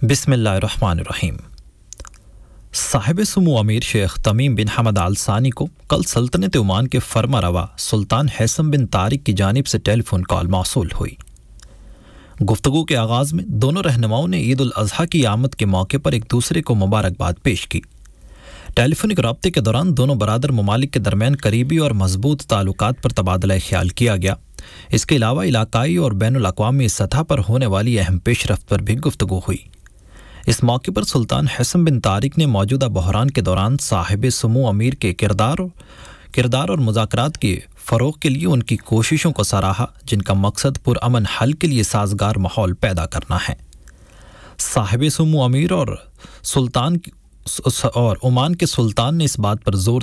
बिस्मिल्लाहिर्रहमानिर्रहीम। साहिब सुमू अमीर शेख तमीम बिन हमद आल सानी को कल सल्तनत ओमान के फरमारवा सुल्तान हैसम बिन तारिक की जानिब से टेलीफोन कॉल मौसूल हुई। गुफ्तगू के आगाज़ में दोनों रहनुमाओं ने ईद उल अज़हा की आमद के मौके पर एक दूसरे को मुबारकबाद पेश की। टेलीफोनिक रब्ते के दौरान दोनों बरादर ममालिक के दरमियान करीबी और मजबूत ताल्लुकात पर तबादला ख्याल किया गया। इसके अलावा इलाकाई और बैनुल अक़वामी सतह पर होने वाली अहम पेशरफ्त पर भी गुफ्तगू हुई। इस मौके पर सुल्तान हैसम बिन तारिक ने मौजूदा बहरान के दौरान साहिब सुमू अमीर के किरदार और मुज़ाकरात के फ़रोग़ के लिए उनकी कोशिशों को सराहा, जिनका मकसद पुरअमन हल के लिए साजगार माहौल पैदा करना है। साहिब सुमू अमीर और ओमान के सुल्तान ने इस बात पर जोर